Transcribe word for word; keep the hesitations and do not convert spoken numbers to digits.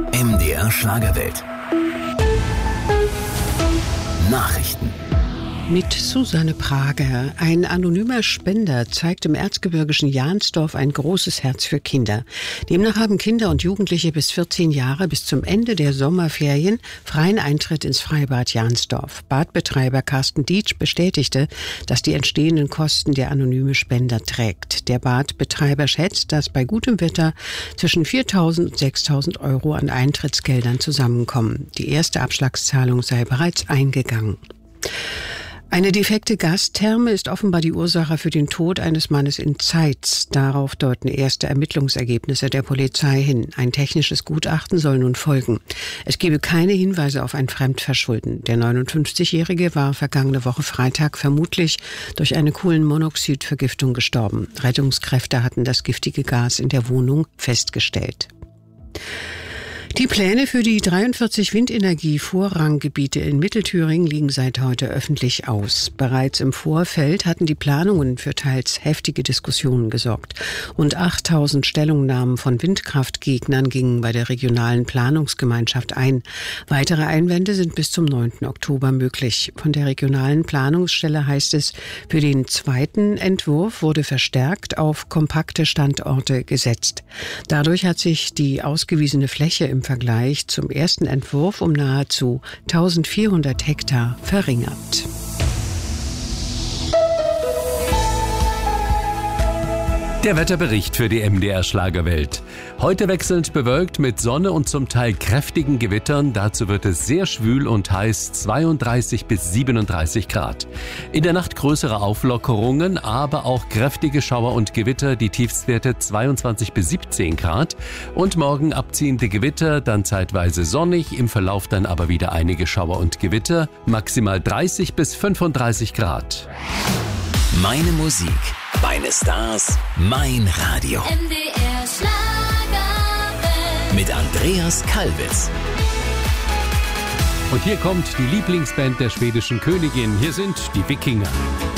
M D R Schlagerwelt. Nachrichten. Mit Susanne Prager. Ein anonymer Spender zeigt im erzgebirgischen Jahnsdorf ein großes Herz für Kinder. Demnach haben Kinder und Jugendliche bis vierzehn Jahre bis zum Ende der Sommerferien freien Eintritt ins Freibad Jahnsdorf. Badbetreiber Carsten Dietsch bestätigte, dass die entstehenden Kosten der anonyme Spender trägt. Der Badbetreiber schätzt, dass bei gutem Wetter zwischen viertausend und sechstausend Euro an Eintrittsgeldern zusammenkommen. Die erste Abschlagszahlung sei bereits eingegangen. Eine defekte Gastherme ist offenbar die Ursache für den Tod eines Mannes in Zeitz. Darauf deuten erste Ermittlungsergebnisse der Polizei hin. Ein technisches Gutachten soll nun folgen. Es gebe keine Hinweise auf ein Fremdverschulden. Der neunundfünfzigjährige war vergangene Woche Freitag vermutlich durch eine Kohlenmonoxidvergiftung gestorben. Rettungskräfte hatten das giftige Gas in der Wohnung festgestellt. Die Pläne für die dreiundvierzig Windenergie-Vorranggebiete in Mittelthüringen liegen seit heute öffentlich aus. Bereits im Vorfeld hatten die Planungen für teils heftige Diskussionen gesorgt. Rund achttausend Stellungnahmen von Windkraftgegnern gingen bei der regionalen Planungsgemeinschaft ein. Weitere Einwände sind bis zum neunten Oktober möglich. Von der regionalen Planungsstelle heißt es, für den zweiten Entwurf wurde verstärkt auf kompakte Standorte gesetzt. Dadurch hat sich die ausgewiesene Fläche im Vergleich zum ersten Entwurf um nahezu eintausendvierhundert Hektar verringert. Der Wetterbericht für die M D R Schlagerwelt. Heute wechselnd bewölkt mit Sonne und zum Teil kräftigen Gewittern. Dazu wird es sehr schwül und heiß, zweiunddreißig bis siebenunddreißig Grad. In der Nacht größere Auflockerungen, aber auch kräftige Schauer und Gewitter, die Tiefstwerte zweiundzwanzig bis siebzehn Grad. Und morgen abziehende Gewitter, dann zeitweise sonnig, im Verlauf dann aber wieder einige Schauer und Gewitter, maximal dreißig bis fünfunddreißig Grad. Meine Musik, meine Stars, mein Radio. M D R Schlagerwelt. Mit Andreas Kalbitz. Und hier kommt die Lieblingsband der schwedischen Königin. Hier sind die Wikinger.